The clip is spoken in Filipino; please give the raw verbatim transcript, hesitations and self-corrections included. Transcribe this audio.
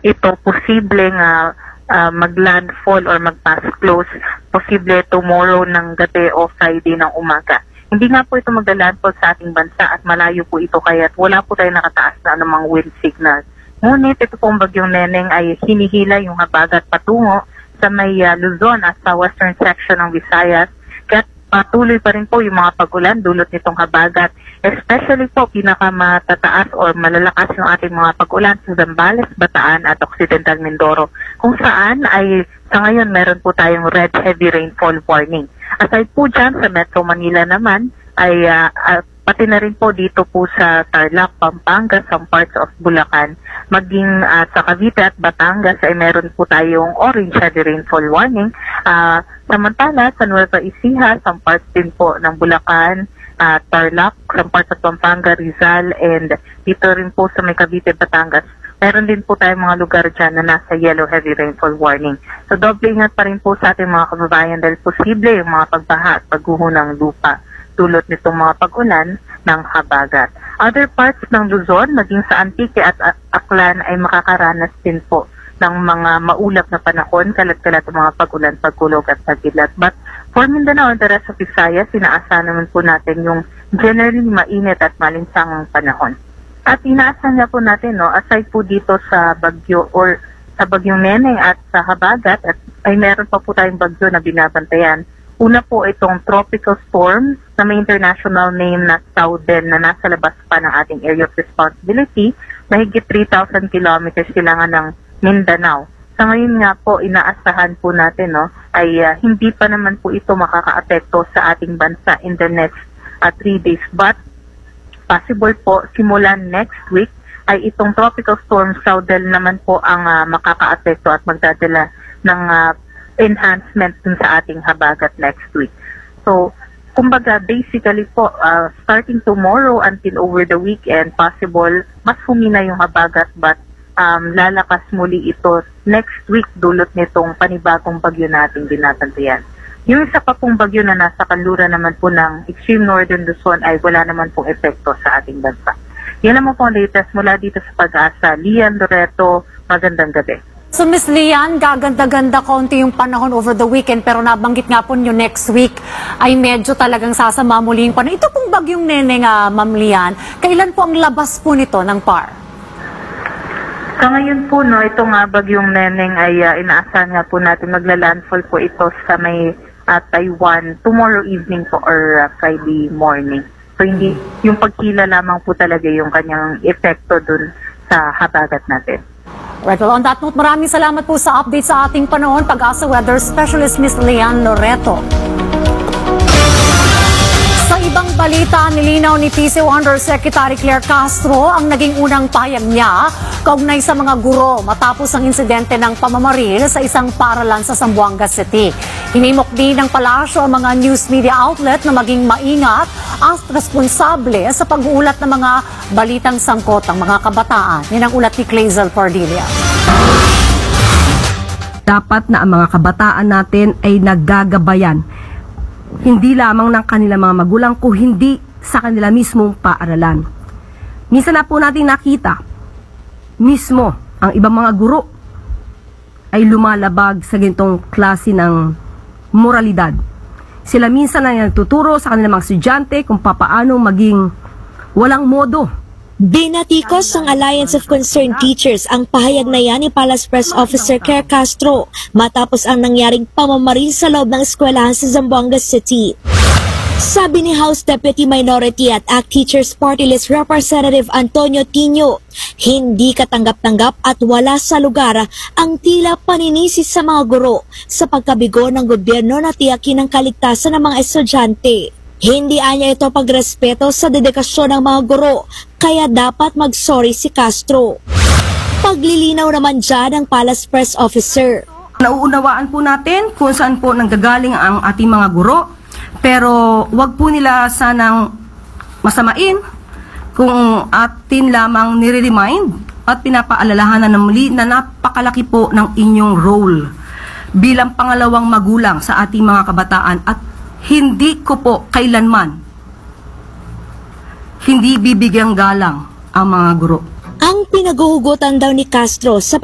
ito posibleng uh, uh, mag-landfall or mag-pass close, posible tomorrow ng gabi o Friday ng umaga. Hindi nga po ito mag-landfall sa ating bansa at malayo po ito kaya wala po tayo nakataas na anumang wind signal. Ngunit ito pong bagyong Neneng ay hinihila yung habagat patungo sa may uh, Luzon at sa western section ng Visayas. Kaya patuloy pa rin po yung mga pag-ulan dulot nitong habagat. Especially po pinakamatataas or malalakas yung ating mga pag-ulan sa Zambales, Bataan at Occidental Mindoro. Kung saan ay sa ngayon meron po tayong red heavy rainfall warning. Aside po dyan sa Metro Manila naman ay uh, uh, pati na rin po dito po sa Tarlac, Pampanga, some parts of Bulacan, maging uh, sa Cavite at Batangas ay meron po tayong orange heavy rainfall warning. Uh, samantala sa Nueva Ecija, some parts din po ng Bulacan, uh, Tarlac, some parts of Pampanga, Rizal, and dito rin po sa may Cavite, Batangas, meron din po tayong mga lugar dyan na nasa yellow heavy rainfall warning. So doble ingat pa rin po sa ating mga kababayan dahil posible yung mga pagbaha at pagguho ng lupa dulot nitong mga pag-ulan ng habagat. Other parts ng Luzon, maging sa Antique at Aklan ay makakaranas din po ng mga maulap na panahon, kalat-kalat ng mga pag-ulan, pagkulog at pagkilat. But for Mindanao and the rest of Visayas, inaasahan naman po natin yung generally mainit at malinsangang panahon. At inaasahan nga po natin, no, aside po dito sa bagyo or sa bagyong Neneng at sa habagat, at ay meron pa po tayong bagyo na binabantayan. Una po itong tropical storm na may international name na Southern na nasa labas pa ng ating area of responsibility. Mahigit three thousand kilometers kailangan ng Mindanao. Sa ngayon nga po, inaasahan po natin, no, ay uh, hindi pa naman po ito makaka-apekto sa ating bansa in the next uh, three days. But possible po, simulan next week, ay itong tropical storm Southern naman po ang uh, makaka-apekto at magdadala ng uh, enhancement dun sa ating habagat next week. So, kumbaga, basically po, uh, starting tomorrow until over the weekend, possible, mas humina yung habagat but um, lalakas muli ito next week dulot nitong panibagong bagyo nating binabantayan. Yung isa pa pong bagyo na nasa kanluran naman po ng extreme northern Luzon ay wala naman pong epekto sa ating bansa. Yan naman po ang latest mula dito sa Pag-asa. Lian Loreto, magandang gabi. So Miss Lian, gaganda-ganda konti yung panahon over the weekend pero nabanggit nga po nyo next week ay medyo talagang sasama muli yung panahon. Ito pong bagyong Neneng, uh, Ma'am Lian, kailan po ang labas po nito ng P A R? Sa ngayon po, no, ito nga bagyong Neneng ay uh, inaasahan nga po natin magla-landfall po ito sa may uh, Taiwan tomorrow evening po or uh, Friday morning. So hindi, yung pagkila lamang po talaga yung kanyang epekto dun sa habagat natin. Right, well, on that note, maraming salamat po sa update sa ating panahon. Pag-asa Weather Specialist Miss Lian Loreto. Sa ibang balita, nilinaw ni P C O Undersecretary Claire Castro ang naging unang pahayag niya kaugnay sa mga guro matapos ang insidente ng pamamaril sa isang paaralan sa Zamboanga City. Hinimok din ng palasyo ang mga news media outlet na maging maingat at responsable sa pag-uulat ng mga balitang sangkot ang mga kabataan. Yan ang ulat ni Clazel Pardilla. Dapat na ang mga kabataan natin ay naggagabayan hindi lamang ng kanilang mga magulang kung hindi sa kanila mismong paaralan. Minsan na po natin nakita mismo ang ibang mga guro ay lumalabag sa ganitong klase ng moralidad. Sila minsan na nagtuturo sa kanilang mga estudyante kung papaano maging walang modo. Binatikos ng Alliance of Concerned Teachers ang pahayag na yan ni Palace Press Officer Claire Castro matapos ang nangyaring pamamaril sa loob ng eskwelahan sa Zamboanga City. Sabi ni House Deputy Minority at A C T Teachers Party List Representative Antonio Tino, hindi katanggap-tanggap at wala sa lugar ang tila paninisi sa mga guro sa pagkabigo ng gobyerno na tiyakin ang kaligtasan ng mga estudyante. Hindi anya ito pagrespeto sa dedikasyon ng mga guro, kaya dapat mag-sorry si Castro. Paglilinaw naman dyan ng Palace Press Officer. Nauunawaan po natin kung saan po nanggagaling ang ating mga guro, pero wag po nila sanang masamain kung atin lamang nire-remind at pinapaalalahanan na muli na napakalaki po ng inyong role bilang pangalawang magulang sa ating mga kabataan at hindi ko po kailanman hindi bibigyang galang ang mga guro. Ang pinaguhugutan daw ni Castro sa